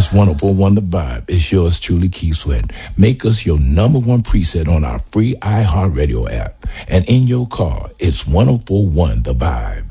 It's 1041 The Vibe. It's yours truly, Keith Sweat. Make us your number one preset on our free iHeartRadio app. And in your car, it's 1041 The Vibe.